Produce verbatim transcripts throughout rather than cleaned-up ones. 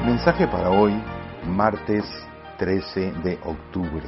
Mensaje para hoy, martes trece de octubre.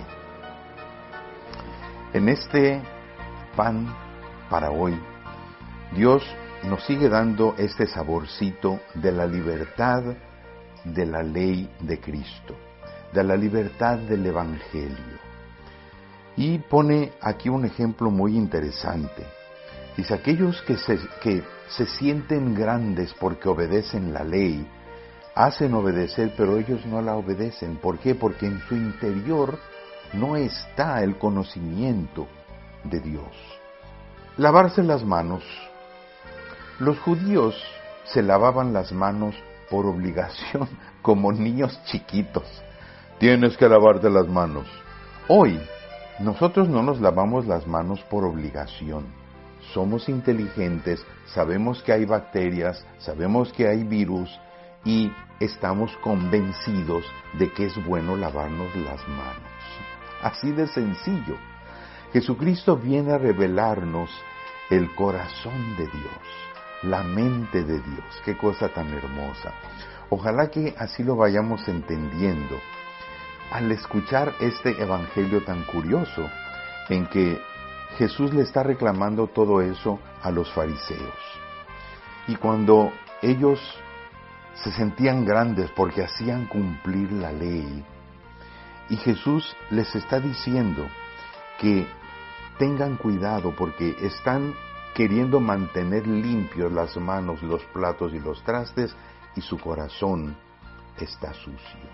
En este pan para hoy, Dios nos sigue dando este saborcito de la libertad de la ley de Cristo, de la libertad del Evangelio. Y pone aquí un ejemplo muy interesante. Dice, aquellos que se, que se sienten grandes porque obedecen la ley, hacen obedecer, pero ellos no la obedecen. ¿Por qué? Porque en su interior no está el conocimiento de Dios. Lavarse las manos. Los judíos se lavaban las manos por obligación, como niños chiquitos. Tienes que lavarte las manos. Hoy, nosotros no nos lavamos las manos por obligación. Somos inteligentes, sabemos que hay bacterias, sabemos que hay virus, y estamos convencidos de que es bueno lavarnos las manos. Así de sencillo. Jesucristo viene a revelarnos el corazón de Dios, la mente de Dios. Qué cosa tan hermosa. Ojalá que así lo vayamos entendiendo al escuchar este evangelio tan curioso en que Jesús le está reclamando todo eso a los fariseos. Y cuando ellos se sentían grandes porque hacían cumplir la ley, y Jesús les está diciendo que tengan cuidado porque están queriendo mantener limpios las manos, los platos y los trastes, y su corazón está sucio.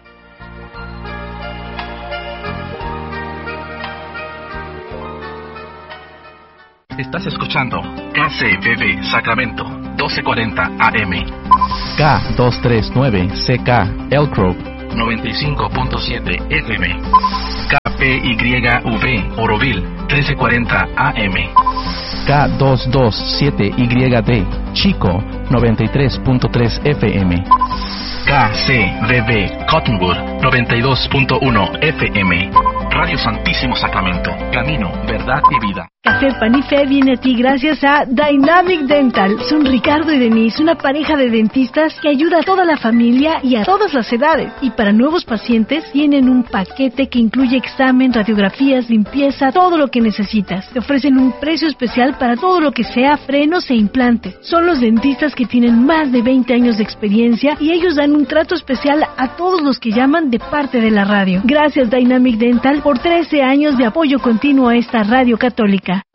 Estás escuchando K C B B Sacramento, doce cuarenta A M. K doscientos treinta y nueve C K Elk Grove, noventa y cinco punto siete F M. K P Y V Oroville, trece cuarenta A M. K doscientos veintisiete Y D Chico, noventa y tres punto tres F M. K C B B Cottonwood, noventa y dos punto uno F M. Radio Santísimo Sacramento, camino, verdad y vida. Café Pan y Fe viene a ti gracias a Dynamic Dental. Son Ricardo y Denise, una pareja de dentistas que ayuda a toda la familia y a todas las edades. Y para nuevos pacientes tienen un paquete que incluye examen, radiografías, limpieza, todo lo que necesitas. Te ofrecen un precio especial para todo lo que sea frenos e implantes. Son los dentistas que tienen más de veinte años de experiencia y ellos dan un trato especial a todos los que llaman de parte de la radio. Gracias Dynamic Dental por trece años de apoyo continuo a esta radio católica.